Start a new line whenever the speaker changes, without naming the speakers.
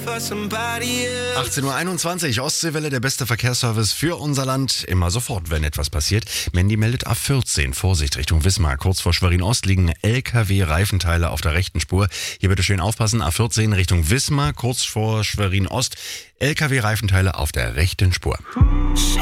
18.21 Uhr, Ostseewelle, der beste Verkehrsservice für unser Land. Immer sofort, wenn etwas passiert. Mandy meldet A14, Vorsicht Richtung Wismar. Kurz vor Schwerin-Ost liegen LKW-Reifenteile auf der rechten Spur. Hier bitte schön aufpassen, A14 Richtung Wismar, kurz vor Schwerin-Ost. LKW-Reifenteile auf der rechten Spur.